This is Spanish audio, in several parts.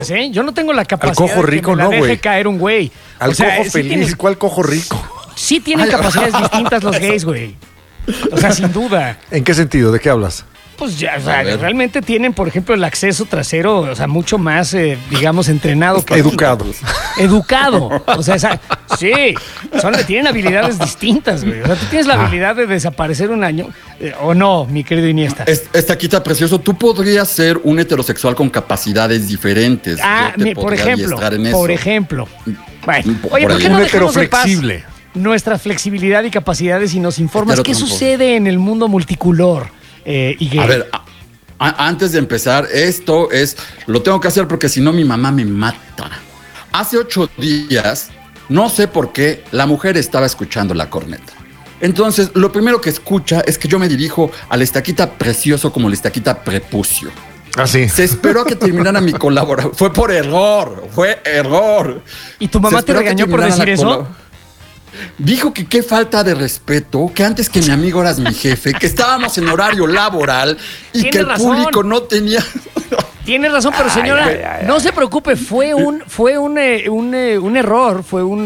¿eh? Yo no tengo la capacidad cojo rico, de que me la no, deje güey. caer un güey. Al cojo sí feliz, tienen, ¿cuál cojo rico? sí tienen capacidades distintas los gays, güey. O sea, sin duda. ¿En qué sentido? ¿De qué hablas? Pues ya, o sea, realmente tienen, por ejemplo, el acceso trasero, o sea, mucho más, digamos, entrenado que Educados. Educado. O sea, sí, tienen habilidades distintas, güey. O sea, tú tienes la habilidad de desaparecer un año, ¿o no, mi querido Iniesta? Estaquita precioso, tú podrías ser un heterosexual con capacidades diferentes. Por ejemplo. Bueno, Por oye, ¿por ahí. qué no Un dejamos en paz heteroflexible. nuestra flexibilidad y capacidades y nos informas qué Heterotrompo. sucede en el mundo multicolor y gay? A ver, antes de empezar, lo tengo que hacer porque si no mi mamá me mata. Hace 8 días, no sé por qué, la mujer estaba escuchando la corneta. Entonces, lo primero que escucha es que yo me dirijo al Estaquita precioso como el Estaquita prepucio. Ah, sí. Se esperó a que terminara mi colaboración. Fue error. ¿Y tu mamá te regañó por decir eso? Dijo que qué falta de respeto, que antes que mi amigo eras mi jefe, que estábamos en horario laboral y Tiene que el razón. público no tenía... Tiene razón, pero señora, no se preocupe, fue un error, fue un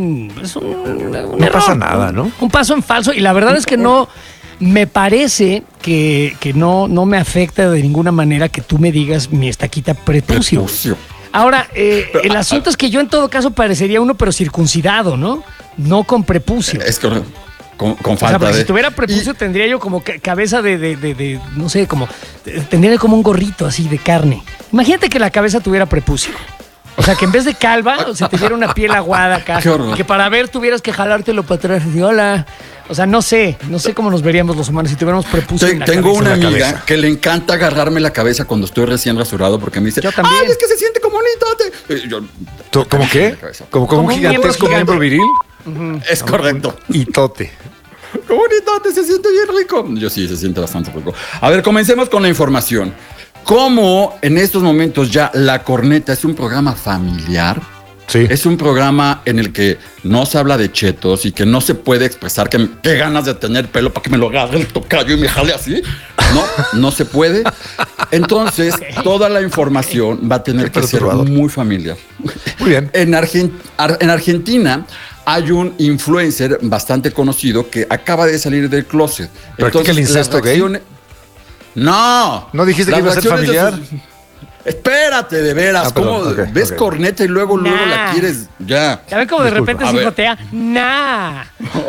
No error, pasa nada, ¿no? Un paso en falso, y la verdad es que no, me parece que no me afecta de ninguna manera que tú me digas mi Estaquita prepucio. Ahora, el asunto es que yo en todo caso parecería uno, pero circuncidado, ¿no? No con prepucio. Es que con O sea, falta porque de... si tuviera prepucio tendría yo como cabeza de no sé, como tendría como un gorrito así de carne. Imagínate que la cabeza tuviera prepucio. O sea, que en vez de calva, se te diera una piel aguada acá. Qué horror. Y que para ver tuvieras que jalártelo para atrás y hola. O sea, no sé cómo nos veríamos los humanos si tuviéramos prepucio en la Tengo cabeza. una en la amiga cabeza. que le encanta agarrarme la cabeza cuando estoy recién rasurado porque me dice, Yo también. ¡ay, es que se siente como un hitote! ¿Cómo qué? ¿Como Como un un gigantesco miembro miembro viril? Es correcto. Itote. Como un hitote, se siente bien rico. Yo sí, se siente bastante rico. A ver, comencemos con la información. ¿Cómo en estos momentos ya La Corneta es un programa familiar? Sí. Es un programa en el que no se habla de chetos y que no se puede expresar qué ganas de tener pelo para que me lo agarre el tocayo y me jale así. No se puede. Entonces, toda la información va a tener Qué que ser perturbador. muy familiar. Muy bien. En Argentina hay un influencer bastante conocido que acaba de salir del closet. ¿Practica el incesto las reacciones- No. ¿No dijiste que Las iba a ser reacciones de familiar? sus- Espérate, de veras. Ah, perdón. ¿Cómo Ok, ves ok. corneta y luego Nah. la quieres? Ya. Ya ven como de Disculpa. repente A se ver. jotea. Nah.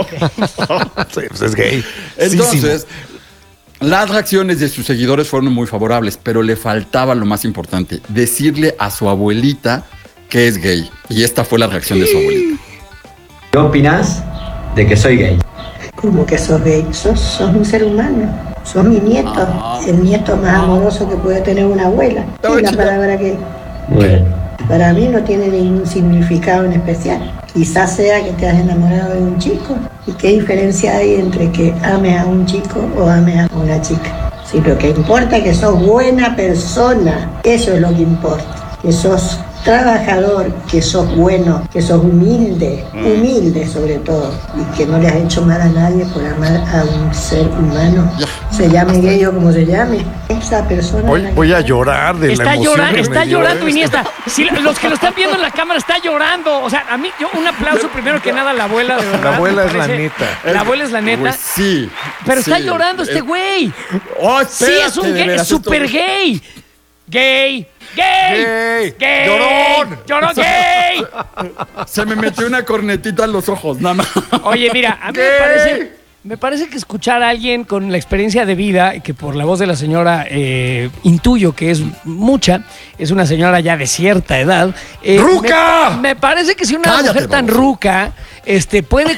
Sí, pues es gay. Entonces, las reacciones de sus seguidores fueron muy favorables, pero le faltaba lo más importante, decirle a su abuelita que es gay. Y esta fue la reacción de su abuelita. ¿Qué opinás de que soy gay? ¿Cómo que sos gay? Sos un ser humano. Sos mi nieto. El nieto más amoroso que puede tener una abuela. ¿Qué es la palabra gay? Bueno, Para mí no tiene ningún significado en especial. Quizás sea que te has enamorado de un chico. ¿Y qué diferencia hay entre que ames a un chico o ames a una chica? Si lo que importa es que sos buena persona. Eso es lo que importa. Que sos trabajador, que sos bueno, que sos humilde sobre todo, y que no le has hecho mal a nadie por amar a un ser humano, se llame gay o como se llame, esa persona... Voy a llorar de la Está emoción llorando, que me está dio llorando esto. Iniesta. Si los que lo están viendo en la cámara está llorando. O sea, a mí, un aplauso primero que nada a la abuela, de verdad. La abuela me es la parece- neta. La abuela es la neta. Pues sí. Pero está sí. llorando este güey. Oh, Sí, espérate, es un de gay, veras, es súper esto- gay. Gay. Gay. Llorón. Llorón gay. Se me metió una cornetita en los ojos, nada más. Oye, mira, a mí me parece que escuchar a alguien con la experiencia de vida, que por la voz de la señora intuyo que es mucha, es una señora ya de cierta edad. ¡Ruca! Me parece que si una Cállate, mujer tan baboso. ruca puede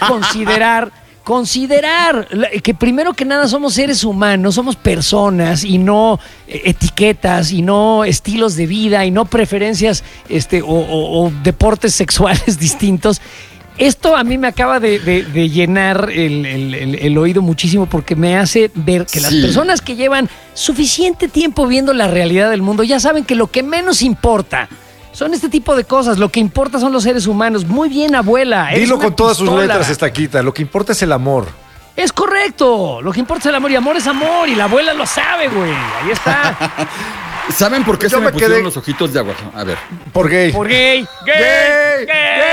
considerar que primero que nada somos seres humanos, somos personas y no etiquetas y no estilos de vida y no preferencias o deportes sexuales distintos. Esto a mí me acaba de llenar el oído muchísimo porque me hace ver que las Sí. personas que llevan suficiente tiempo viendo la realidad del mundo ya saben que lo que menos importa son este tipo de cosas. Lo que importa son los seres humanos. Muy bien, abuela. eres Dilo una con todas sus pistola. letras, Estaquita. Lo que importa es el amor. Es correcto. Lo que importa es el amor y amor es amor. Y la abuela lo sabe, güey. Ahí está. ¿Saben por qué Yo se me me pusieron quedé- los ojitos de agua? A ver. Por gay. Por gay. Gay.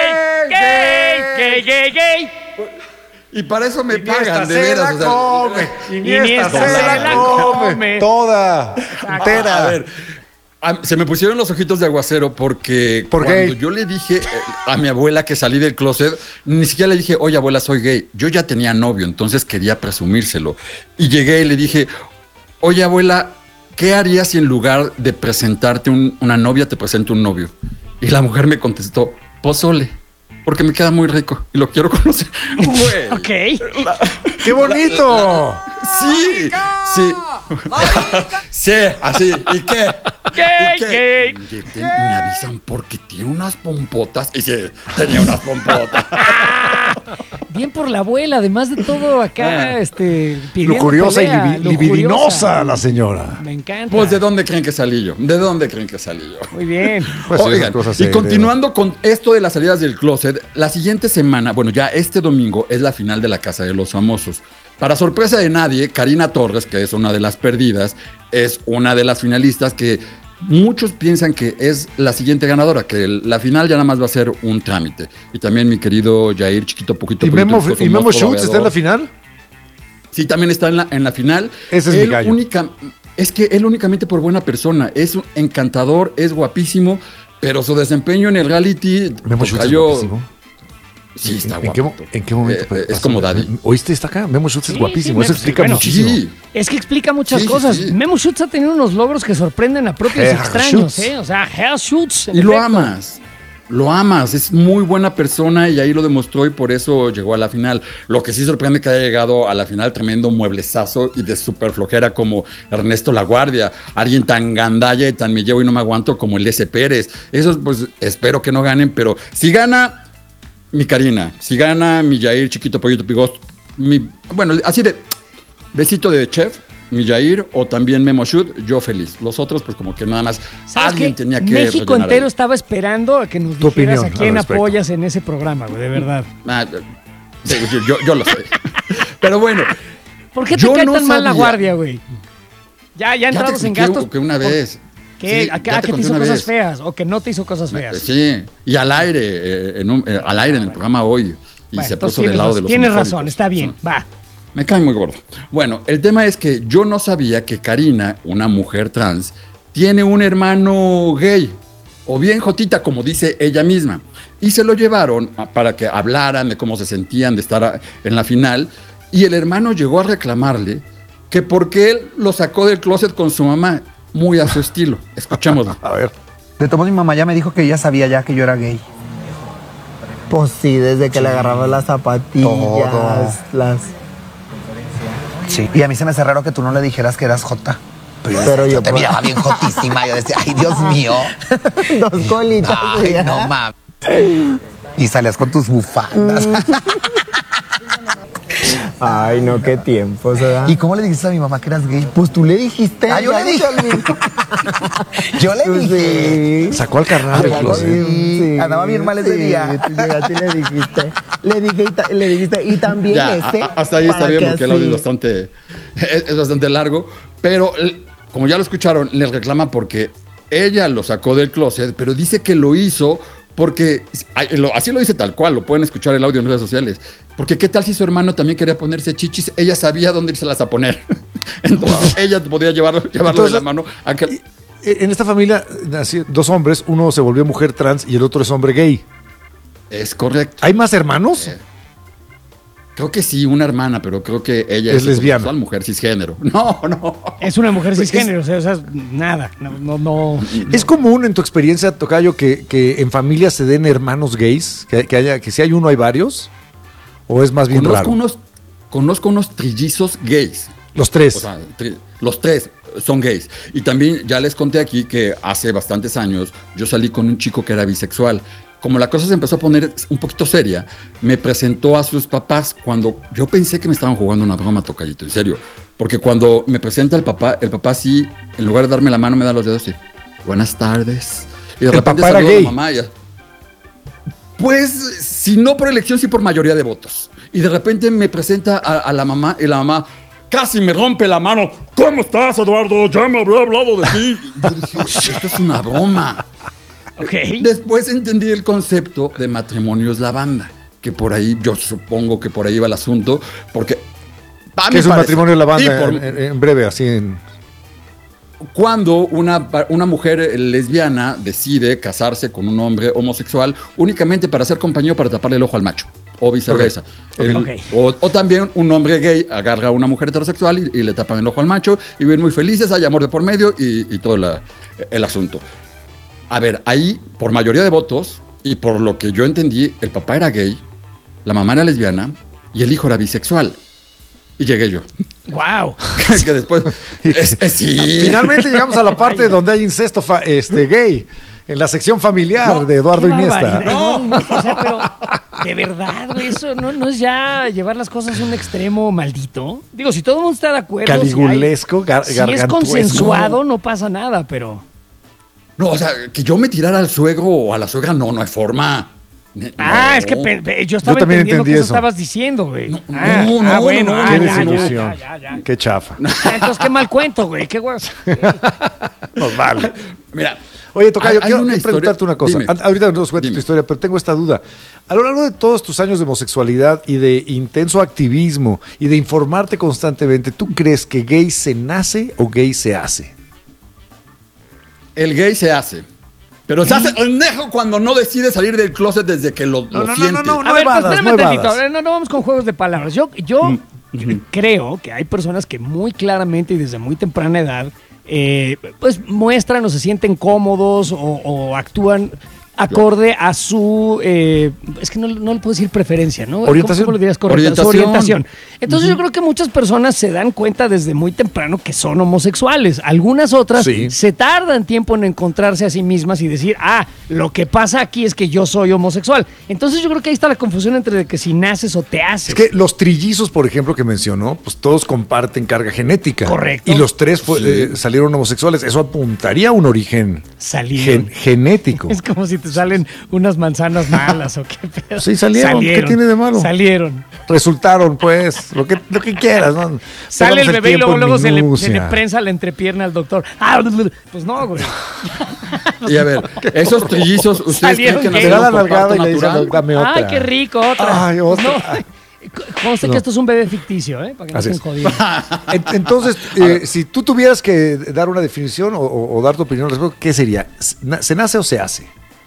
Gay. Gay. Y para eso me Iniesta pagan, de se veras. la o sea, come. Iniesta se la come. Toda. Entera. A ver, se me pusieron los ojitos de aguacero porque ¿Por cuando gay? yo le dije a mi abuela que salí del closet, ni siquiera le dije, oye abuela, soy gay. Yo ya tenía novio, entonces quería presumírselo. Y llegué y le dije, oye abuela, ¿qué harías si en lugar de presentarte una novia te presento un novio? Y la mujer me contestó, pozole, porque me queda muy rico y lo quiero conocer. Güey. Ok. ¡Qué bonito! Sí, sí. Sí, así. ¿Y qué? Gay, ¿Y qué? gay. Me avisan porque tiene unas pompotas. Y sí, tenía unas pompotas. Bien por la abuela, además de todo acá, pidiendo Lujuriosa pelea, y libidinosa la señora. Me encanta. Pues, ¿de dónde creen que salí yo? ¿De dónde creen que salí yo? Muy bien. Pues sí, Oigan, esas cosas y se continuando con esto de las salidas del closet, la siguiente semana, bueno, ya este domingo es la final de la Casa de los Famosos. Para sorpresa de nadie, Karina Torres, que es una de las perdidas, es una de las finalistas que muchos piensan que es la siguiente ganadora, que la final ya nada más va a ser un trámite. Y también mi querido Jair, chiquito, poquito. ¿Y poquito, Memo, esposo, y Memo monstruo, Schutz está en la babeador. final? Sí, también está en la final. Ese es mi gallo. Es que él únicamente por buena persona, es un encantador, es guapísimo, pero su desempeño en el reality Memo Schutz es cayó- guapísimo. Sí, está ¿En qué, guapo. en qué momento? Es pasó? como Daddy. ¿Oíste? Está acá. Memo Schutz es Sí, guapísimo. sí, Eso explica bueno, muchísimo. Sí. Es que explica muchas Sí, sí, cosas. sí. Memo Schutz ha tenido unos logros que sorprenden a propios y Herr extraños, Schutz. ¿eh? O sea, Herr Schutz. en Y lo efecto. amas. Lo amas, es muy buena persona y ahí lo demostró y por eso llegó a la final. Lo que sí sorprende que haya llegado a la final tremendo mueblezazo y de súper flojera como Ernesto Laguardia, alguien tan gandalla y tan me llevo y no me aguanto como el S. Pérez. Esos pues espero que no ganen, pero si gana mi Karina, si gana mi Jair, chiquito pollito pigosto, bueno, así de besito de chef, mi Jair o también Memo Schutz, yo feliz. Los otros pues como que nada más ¿Sabes alguien qué? tenía que México rellenar entero ahí. estaba esperando a que nos Tu dijeras opinión a quién al respecto. apoyas en ese programa, güey, de verdad. Ah, sí, yo lo sé. Pero bueno. ¿Por qué te yo cae no tan mal la sabía. guardia, güey? Ya Ya te entrados en expliqué gastos. que una vez. ¿Qué? Sí, ¿A ya que te conté hizo una cosas vez. feas o que no te hizo cosas feas? Sí, y al aire, al aire en el programa hoy. Y Bueno, se entonces puso del lado de los tienes homofóbicos. razón, está bien, Sí. va. Me cae muy gordo. Bueno, el tema es que yo no sabía que Karina, una mujer trans, tiene un hermano gay, o bien jotita, como dice ella misma. Y se lo llevaron para que hablaran de cómo se sentían de estar en la final. Y el hermano llegó a reclamarle que porque él lo sacó del closet con su mamá, muy a su estilo. Escuchémoslo. A ver. De todos modos, mi mamá ya me dijo que ella sabía ya que yo era gay. Pues sí, desde que le agarraba las zapatillas, Todo. las... Sí. Y a mí se me hace raro que tú no le dijeras que eras jota. Pero yo te por- miraba bien jotísima. Yo decía, ay, Dios mío. Dos colitas. Ay, ¿sí? no mames. Y salías con tus bufandas. Ay, no, qué tiempo, ¿verdad? ¿Y cómo le dijiste a mi mamá que eras gay? pues tú le dijiste. Ah, yo ya le dije. no te olvides. Yo le Pues dije. sí. Sacó al carnal del closet. Sí, andaba bien mal ese día. Tú llegaste y le dijiste. Le dijiste. Y también Ya, ese. hasta ahí está para bien que porque el audio es así- bastante, es bastante largo, pero como ya lo escucharon, le reclama porque ella lo sacó del closet, pero dice que lo hizo porque, así lo dice tal cual, lo pueden escuchar el audio en redes sociales, porque qué tal si su hermano también quería ponerse chichis, ella sabía dónde irse las a poner, entonces ella podía llevarlo de Entonces, la mano a que... En esta familia, así, dos hombres, uno se volvió mujer trans y el otro es hombre gay. Es correcto. ¿Hay más hermanos? Creo que sí, una hermana, pero creo que ella Es lesbiana. heterosexual, mujer cisgénero. No. Es una mujer cisgénero, o sea, nada, no. ¿Es común en tu experiencia, Tocayo, que en familia se den hermanos gays? Que si hay uno, hay varios? ¿O es más bien raro? Conozco unos trillizos gays. Los tres. O sea, los tres son gays. Y también ya les conté aquí que hace bastantes años yo salí con un chico que era bisexual. Como la cosa se empezó a poner un poquito seria, me presentó a sus papás cuando yo pensé que me estaban jugando una broma, Tocayito, en serio. Porque cuando me presenta el papá sí, en lugar de darme la mano, me da los dedos y buenas tardes. Y de ¿El repente papá era saludo a la gay? mamá y pues, si no por elección, sí por mayoría de votos. Y de repente me presenta a la mamá y la mamá, casi me rompe la mano. ¿Cómo estás, Eduardo? Ya me había hablado de ti. Yo dije, esto es una broma. Ok. Después entendí el concepto de matrimonios lavanda, que por ahí, yo supongo que por ahí va el asunto, porque... ¿Qué es un matrimonio lavanda? En breve, así en... Cuando una mujer lesbiana decide casarse con un hombre homosexual únicamente para ser compañero, para taparle el ojo al macho, o viceversa. Okay. O también un hombre gay agarra a una mujer heterosexual y le tapan el ojo al macho y viven muy felices, hay amor de por medio y todo el asunto. A ver, ahí, por mayoría de votos, y por lo que yo entendí, el papá era gay, la mamá era lesbiana y el hijo era bisexual. Y llegué yo. ¡Wow! Que después... sí. Finalmente llegamos a la parte donde hay incesto gay, en la sección familiar de Eduardo Iniesta. No, o sea, pero de verdad, güey, eso no es ya llevar las cosas a un extremo maldito. Digo, si todo el mundo está de acuerdo. Caligulesco, si es consensuado, no pasa nada, pero... No, o sea, que yo me tirara al suegro o a la suegra, no hay forma. Ah, es que yo estaba entendiendo que eso estabas diciendo, güey. Bueno. Qué desilusión. Qué chafa. Entonces, qué mal cuento, güey. Qué guay. Nos vale. Mira. Oye, Tocayo, quiero preguntarte una cosa. Ahorita nos cuento tu historia, pero tengo esta duda. A lo largo de todos tus años de homosexualidad y de intenso activismo y de informarte constantemente, ¿tú crees que gay se nace o gay se hace? El gay se hace. Pero se hace pendejo cuando no decide salir del closet desde que lo siente. No, a ver, pues espérame tantito. No vamos con juegos de palabras. Yo creo que hay personas que muy claramente y desde muy temprana edad pues muestran o se sienten cómodos o actúan acorde a su es que no le puedo decir preferencia, ¿no? Orientación. ¿Cómo lo dirías correcto? Su orientación. Entonces yo creo que muchas personas se dan cuenta desde muy temprano que son homosexuales. Algunas otras se tardan tiempo en encontrarse a sí mismas y decir, lo que pasa aquí es que yo soy homosexual. Entonces yo creo que ahí está la confusión entre que si naces o te haces. Es que los trillizos, por ejemplo, que mencionó, pues todos comparten carga genética. Correcto. Y los tres salieron homosexuales. Eso apuntaría a un origen genético. Es como si te salen unas manzanas malas o qué pedo. Sí, salieron. ¿Qué tiene de malo? Salieron. Resultaron, pues, lo que quieras, ¿no? Sale el bebé y luego se le prensa la entrepierna al doctor. Pues no, güey. Y a ver, esos trillizos, ¿ustedes creen que le da la nalgada y le dice, dame otra? Ay, qué rico, otra. Ay, otra. Conste que esto es un bebé ficticio, para que no estén jodidos. Entonces, si tú tuvieras que dar una definición o dar tu opinión al respecto, ¿qué sería? ¿Se nace o se hace?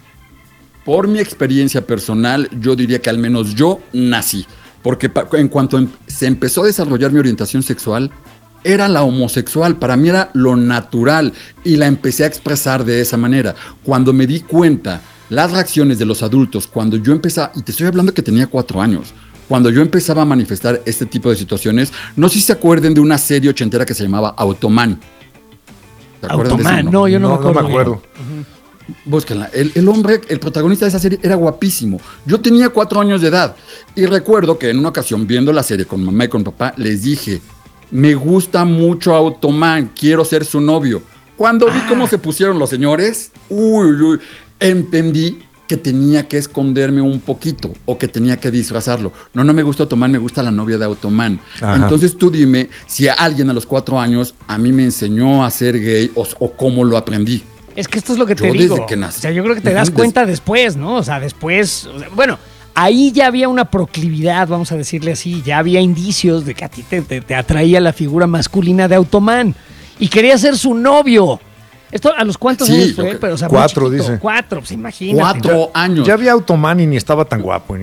Por mi experiencia personal, yo diría que al menos yo nací. Porque en cuanto se empezó a desarrollar mi orientación sexual, era la homosexual. Para mí era lo natural y la empecé a expresar de esa manera. Cuando me di cuenta, las reacciones de los adultos, cuando yo empezaba, y te estoy hablando que tenía 4 años, cuando yo empezaba a manifestar este tipo de situaciones, no sé si se acuerden de una serie ochentera que se llamaba Automan. ¿Se acuerdan de eso? No, yo no me acuerdo. Búsquenla. El hombre, el protagonista de esa serie era guapísimo. Yo tenía 4 años de edad y recuerdo que en una ocasión viendo la serie con mamá y con papá les dije, me gusta mucho Automan, quiero ser su novio. Cuando vi cómo se pusieron los señores, entendí que tenía que esconderme un poquito o que tenía que disfrazarlo. No me gusta Automan, me gusta la novia de Automan. Ajá. Entonces tú dime si alguien a los 4 años a mí me enseñó a ser gay o cómo lo aprendí. Es que esto es lo que te digo. Desde que nací. O sea, yo creo que te das cuenta después, ¿no? O sea, después, bueno, ahí ya había una proclividad, vamos a decirle así, ya había indicios de que a ti te atraía la figura masculina de Automan y querías ser su novio. ¿Esto a los cuántos años fue? Pero, o sea, 4, dice. 4, pues imagínate. 4 años. Ya había Automan y ni estaba tan guapo.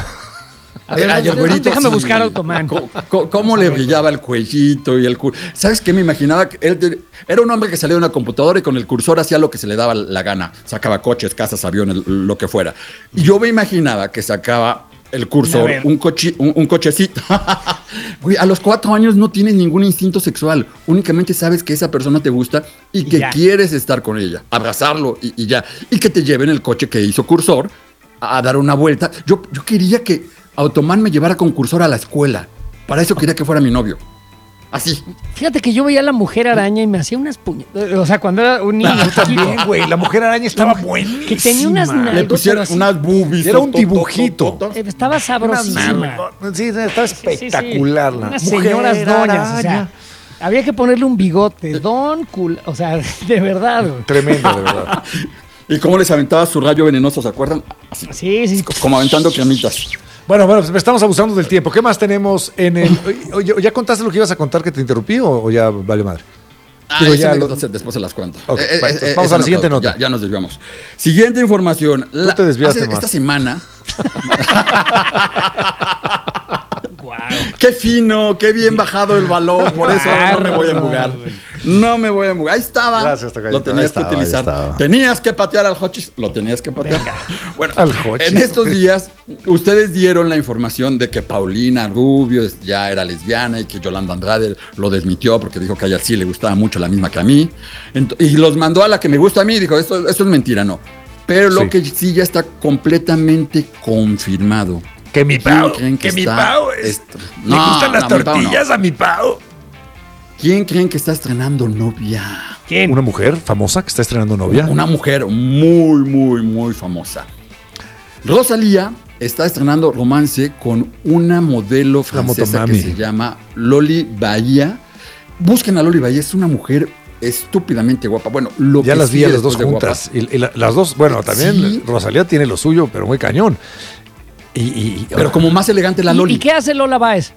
A ver, déjame buscar Automan. ¿Cómo le brillaba el cuellito y el cursor? ¿Sabes qué? Me imaginaba que él era un hombre que salía de una computadora y con el cursor hacía lo que se le daba la gana. Sacaba coches, casas, aviones, lo que fuera. Y yo me imaginaba que sacaba el cursor, un cochecito. Güey, a los 4 años no tienes ningún instinto sexual. Únicamente sabes que esa persona te gusta y que quieres estar con ella, abrazarlo y ya. Y que te lleven el coche que hizo cursor a dar una vuelta. Yo quería que Automan me llevara con cursor a la escuela. Para eso quería que fuera mi novio. Así. Fíjate que yo veía a la Mujer Araña y me hacía unas puñetas. O sea, cuando era un niño. También, güey, la Mujer Araña estaba buenísima. Que tenía unas nalgas. Le pusieron unas boobies. Era un dibujito. Estaba sabrosísima. Sí, estaba espectacular. Sí. La Unas Mujer señoras doñas, Araña. o sea, había que ponerle un bigote, o sea, de verdad. Güey. Tremendo, de verdad. ¿Y cómo les aventaba su rayo venenoso, se acuerdan? Así, Sí. como aventando cremitas. Bueno, pues estamos abusando del tiempo. ¿Qué más tenemos en el...? Oye, ¿ya contaste lo que ibas a contar que te interrumpí o ya vale madre? Digo, Ya ya después se las cuento. Ok, vamos a la siguiente nota. Ya nos desviamos. Siguiente información. Tú te desviaste más. Esta semana... Wow. Qué fino, qué bien bajado el balón. Por eso no me voy a embugar. No me voy a embugar. Ahí estaba. Gracias, Tocayo. Lo tenías que utilizar. Tenías que patear al Hochis. Lo tenías que patear. Bueno, Al Hochis. en estos días, ustedes dieron la información de que Paulina Rubio ya era lesbiana y que Yolanda Andrade lo desmintió porque dijo que a ella sí le gustaba mucho la misma que a mí. Y los mandó a la que me gusta a mí. Dijo, esto es mentira, no. Pero lo que sí ya está completamente confirmado. Que mi Pau, ¿Quién creen que mi está Pau No, le gustan las mi Pau tortillas no. a mi Pau. ¿Quién creen que está estrenando novia? ¿Quién? Una mujer famosa que está estrenando novia. Una mujer muy, muy, muy famosa. Rosalía está estrenando romance con una modelo francesa que se llama Loli Bahía. Busquen a Loli Bahía, es una mujer estúpidamente guapa. Bueno, ya las vi a las dos juntas. Y las dos, bueno, también sí. Rosalía tiene lo suyo, pero muy cañón. Pero como más elegante la Loli. ¿Y qué hace Lola Báez?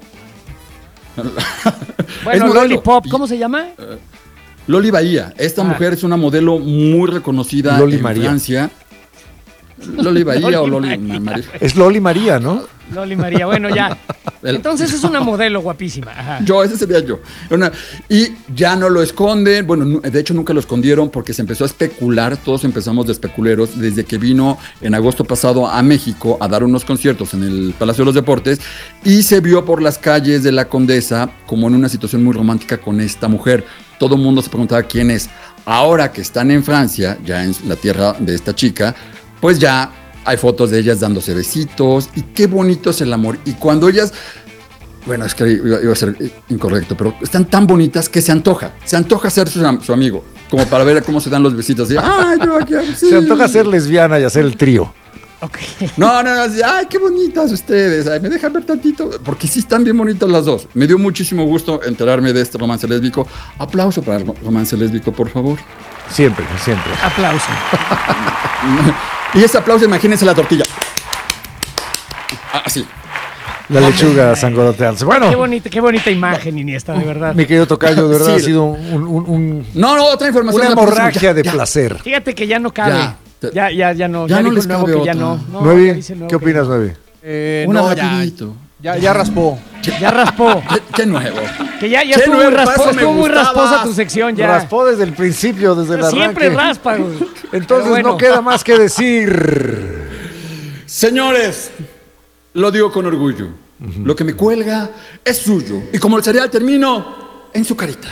Bueno, Lollipop, ¿cómo se llama? Loli Bahía. Esta mujer es una modelo muy reconocida en Francia. Loli Bahía o Loli María. Es Loli María, ¿no? Loli María, bueno, ya. Entonces es una modelo guapísima. Ajá. Ese sería yo. Y ya no lo esconden. Bueno, de hecho nunca lo escondieron porque se empezó a especular. Todos empezamos de especuleros desde que vino en agosto pasado a México a dar unos conciertos en el Palacio de los Deportes y se vio por las calles de la Condesa como en una situación muy romántica con esta mujer. Todo el mundo se preguntaba quién es. Ahora que están en Francia, ya en la tierra de esta chica, pues ya hay fotos de ellas dándose besitos y qué bonito es el amor. Y cuando ellas, bueno, es que iba a ser incorrecto, pero están tan bonitas que se antoja ser su amigo, como para ver cómo se dan los besitos. Y, ay, yo aquí, sí. Se antoja ser lesbiana y hacer el trío. Okay. No, así, ay, qué bonitas ustedes, ay, me dejan ver tantito, porque sí están bien bonitas las dos. Me dio muchísimo gusto enterarme de este romance lésbico. Aplauso para el romance lésbico, por favor. Siempre. Aplauso. Y ese aplauso, imagínense la tortilla. Así. La lechuga sangolotearse. Bueno. Qué bonita imagen, Iniesta, de verdad. Mi querido tocayo, de verdad sí. Ha sido un No, otra información. una hemorragia de placer. Fíjate que ya no cabe. Ya no. Ya no les nuevo cabe que ya otra. no. Nuevi, ¿qué opinas, Nuevi? Ya raspó. Ya raspó. Qué nuevo. Que ya estuvo muy rasposa tu sección ya. Raspó desde el principio, desde el arranque. Siempre raspa, güey. Entonces bueno. No queda más que decir. Señores, lo digo con orgullo. Lo que me cuelga es suyo. Y como el cereal termino en su carita.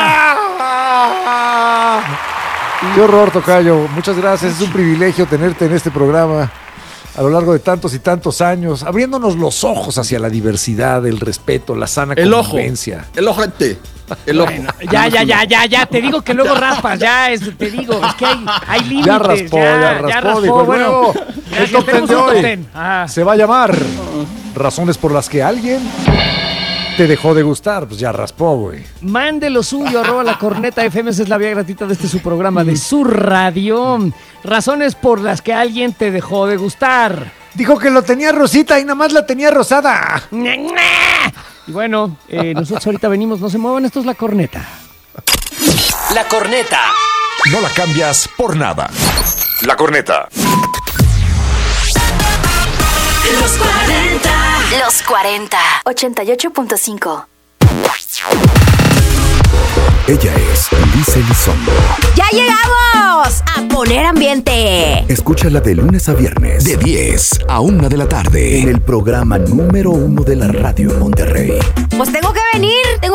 Qué horror, tocayo. Muchas gracias. Es un privilegio tenerte en este programa a lo largo de tantos y tantos años, abriéndonos los ojos hacia la diversidad, el respeto, la sana convivencia. El ojete. El ojo. Bueno, ya. Te digo que luego raspas. Te digo. Es que hay límites. Ya raspó. Dijo, bueno, el top 10 de hoy se va a llamar Razones por las que alguien te dejó de gustar. Pues ya raspó, güey. Mande lo suyo, @lacorneta.fm. Esa es la vía gratuita de su programa de su radio. Razones por las que alguien te dejó de gustar. Dijo que lo tenía rosita y nada más la tenía rosada. Y bueno, nosotros ahorita venimos. No se muevan, esto es La Corneta. La Corneta. No la cambias por nada. La Corneta. Los 40. Los 40. 88.5. Ella es Lice Elizondo. ¡Ya llegamos! ¡A poner ambiente! Escúchala de lunes a viernes, de 10 a 1 de la tarde, en el programa número 1 de la radio en Monterrey. Pues tengo que venir.